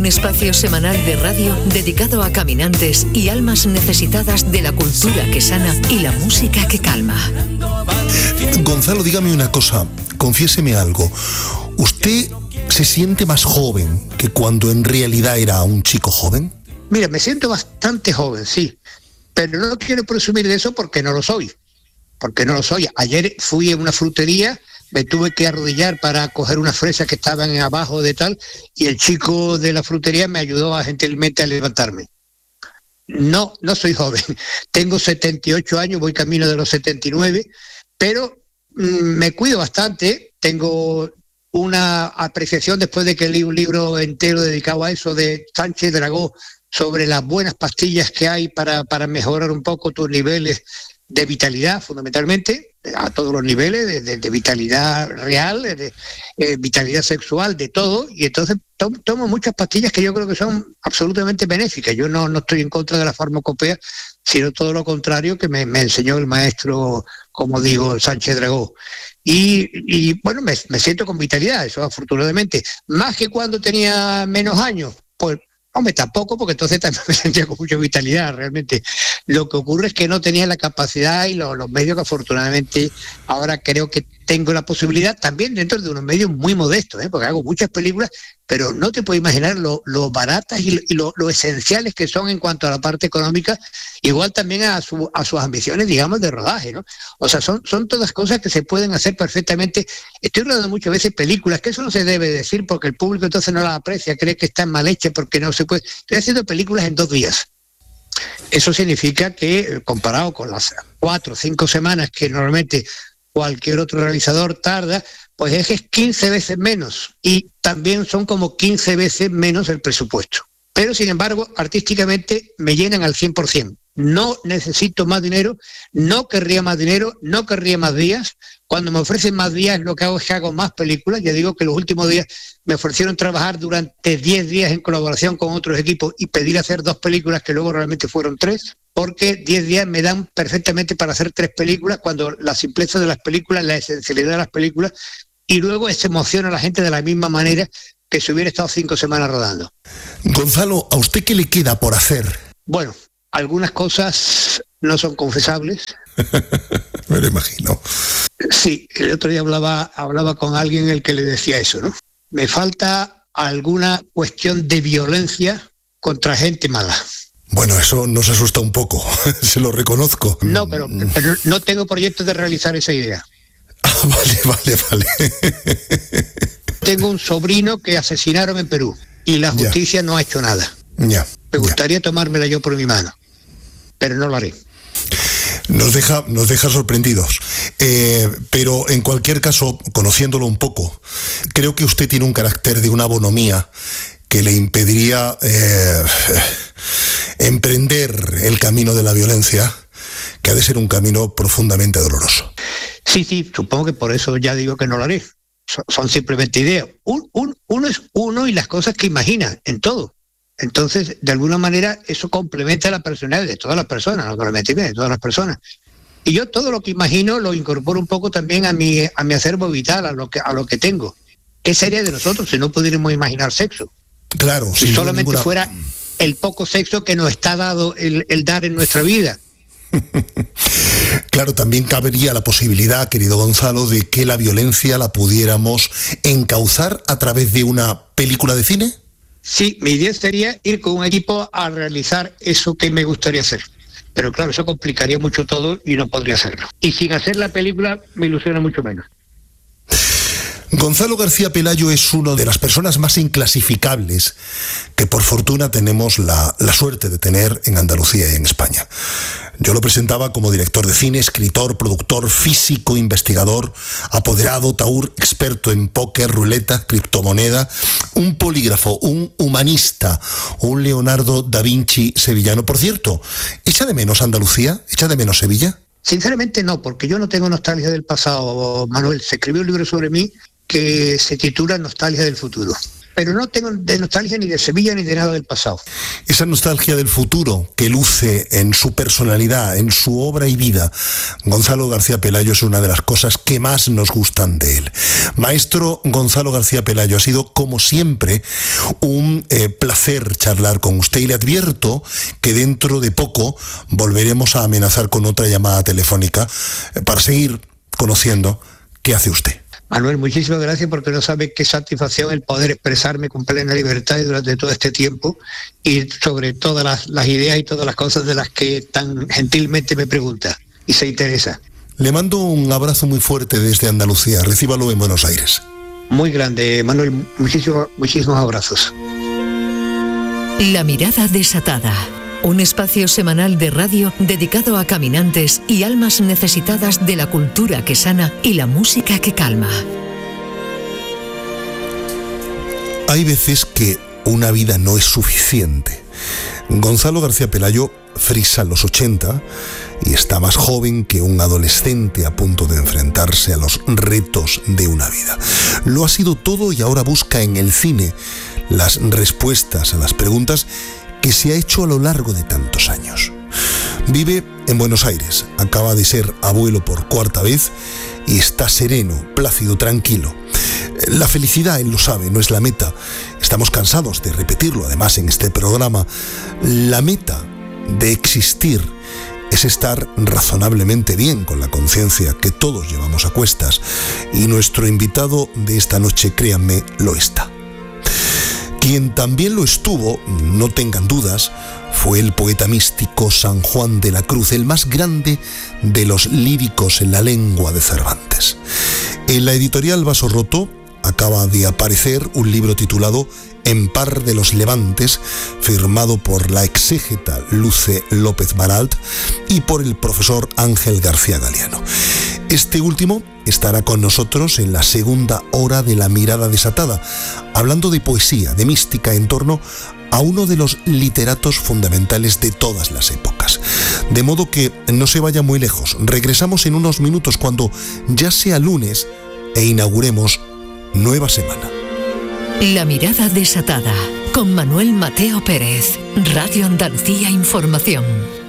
un espacio semanal de radio dedicado a caminantes y almas necesitadas de la cultura que sana y la música que calma. Gonzalo, dígame una cosa, confiéseme algo. ¿Usted se siente más joven que cuando en realidad era un chico joven? Mira, me siento bastante joven, sí, pero no quiero presumir de eso porque no lo soy. Ayer fui a una frutería, me tuve que arrodillar para coger unas fresas que estaban abajo de tal, y el chico de la frutería me ayudó gentilmente a levantarme. No soy joven, tengo 78 años, voy camino de los 79, pero me cuido bastante. Tengo una apreciación después de que leí un libro entero dedicado a eso de Sánchez Dragó sobre las buenas pastillas que hay para mejorar un poco tus niveles de vitalidad, fundamentalmente, a todos los niveles, de vitalidad real, de vitalidad sexual, de todo, y entonces tomo muchas pastillas que yo creo que son absolutamente benéficas. Yo no estoy en contra de la farmacopea, sino todo lo contrario que me enseñó el maestro, como digo, Sánchez Dragó. Y bueno, me siento con vitalidad, eso afortunadamente. Más que cuando tenía menos años, pues hombre, tampoco, porque entonces también me sentía con mucha vitalidad, realmente. Lo que ocurre es que no tenía la capacidad y los medios que afortunadamente ahora creo que tengo la posibilidad, también dentro de unos medios muy modestos, porque hago muchas películas, pero no te puedes imaginar lo baratas y lo esenciales que son en cuanto a la parte económica, igual también a sus ambiciones, digamos, de rodaje, ¿no? O sea, son todas cosas que se pueden hacer perfectamente. Estoy rodando muchas veces películas, que eso no se debe decir porque el público entonces no las aprecia, cree que están mal hechas porque no se puede. Estoy haciendo películas en 2 días. Eso significa que, comparado con las 4 o 5 semanas que normalmente cualquier otro realizador tarda, pues es 15 veces menos, y también son como 15 veces menos el presupuesto. Pero, sin embargo, artísticamente me llenan al 100%. No necesito más dinero, no querría más dinero, no querría más días. Cuando me ofrecen más días, lo que hago es que hago más películas. Ya digo que los últimos días me ofrecieron trabajar durante 10 días en colaboración con otros equipos y pedir hacer 2 películas que luego realmente fueron 3, porque 10 días me dan perfectamente para hacer 3 películas, cuando la simpleza de las películas, la esencialidad de las películas, y luego se emociona a la gente de la misma manera que si hubiera estado 5 semanas rodando. Gonzalo, ¿a usted qué le queda por hacer? Bueno, algunas cosas no son confesables. Me lo imagino. Sí, el otro día hablaba con alguien el que le decía eso, ¿no? Me falta alguna cuestión de violencia contra gente mala. Bueno, eso nos asusta un poco, se lo reconozco. No, pero no tengo proyectos de realizar esa idea. Ah, vale. Tengo un sobrino que asesinaron en Perú y la justicia no ha hecho nada. Me gustaría tomármela yo por mi mano, pero no lo haré. Nos deja sorprendidos, pero en cualquier caso, conociéndolo un poco, creo que usted tiene un carácter de una bonomía que le impediría emprender el camino de la violencia, que ha de ser un camino profundamente doloroso. Sí, supongo que por eso ya digo que no lo haré. Son simplemente ideas. Uno es uno y las cosas que imagina en todo. Entonces, de alguna manera, eso complementa la personalidad de todas las personas, no solamente de todas las personas. Y yo todo lo que imagino lo incorporo un poco también a mi acervo vital, a lo que tengo. ¿Qué sería de nosotros si no pudiéramos imaginar sexo? Claro. Si solamente fuera el poco sexo que nos está dado el dar en nuestra vida. Claro, también cabería la posibilidad, querido Gonzalo, de que la violencia la pudiéramos encauzar a través de una película de cine. Sí, mi idea sería ir con un equipo a realizar eso que me gustaría hacer. Pero claro, eso complicaría mucho todo y no podría hacerlo. Y sin hacer la película me ilusiona mucho menos. Gonzalo García Pelayo es una de las personas más inclasificables que por fortuna tenemos la suerte de tener en Andalucía y en España. Yo lo presentaba como director de cine, escritor, productor, físico, investigador, apoderado, taur, experto en póker, ruleta, criptomoneda, un polígrafo, un humanista, un Leonardo da Vinci sevillano. Por cierto, ¿echa de menos Andalucía? ¿Echa de menos Sevilla? Sinceramente no, porque yo no tengo nostalgia del pasado, Manuel. Se escribió un libro sobre mí que se titula Nostalgia del futuro. pero no tengo de nostalgia ni de Sevilla ni de nada del pasado. Esa nostalgia del futuro que luce en su personalidad, en su obra y vida, Gonzalo García Pelayo, es una de las cosas que más nos gustan de él. Maestro Gonzalo García Pelayo, ha sido como siempre un placer charlar con usted, y le advierto que dentro de poco volveremos a amenazar con otra llamada telefónica para seguir conociendo qué hace usted. Manuel, muchísimas gracias, porque no sabe qué satisfacción el poder expresarme con plena libertad durante todo este tiempo y sobre todas las ideas y todas las cosas de las que tan gentilmente me pregunta y se interesa. Le mando un abrazo muy fuerte desde Andalucía. Recíbalo en Buenos Aires. Muy grande, Manuel. Muchísimos abrazos. La mirada desatada. Un espacio semanal de radio dedicado a caminantes y almas necesitadas de la cultura que sana y la música que calma. Hay veces que una vida no es suficiente. Gonzalo García Pelayo frisa los 80 y está más joven que un adolescente a punto de enfrentarse a los retos de una vida. Lo ha sido todo y ahora busca en el cine las respuestas a las preguntas que se ha hecho a lo largo de tantos años. Vive en Buenos Aires, acaba de ser abuelo por 4ª vez y está sereno, plácido, tranquilo. La felicidad, él lo sabe, no es la meta. Estamos cansados de repetirlo, además, en este programa. La meta de existir es estar razonablemente bien con la conciencia que todos llevamos a cuestas, y nuestro invitado de esta noche, créanme, lo está. Quien también lo estuvo, no tengan dudas, fue el poeta místico San Juan de la Cruz, el más grande de los líricos en la lengua de Cervantes. En la editorial Vaso Roto acaba de aparecer un libro titulado En par de los levantes, firmado por la exégeta Luce López Baralt y por el profesor Ángel García Galiano. Este último estará con nosotros en la segunda hora de La Mirada Desatada, hablando de poesía, de mística, en torno a uno de los literatos fundamentales de todas las épocas. De modo que no se vaya muy lejos. Regresamos en unos minutos, cuando ya sea lunes e inauguremos nueva semana. La Mirada Desatada, con Manuel Mateo Pérez, Radio Andalucía Información.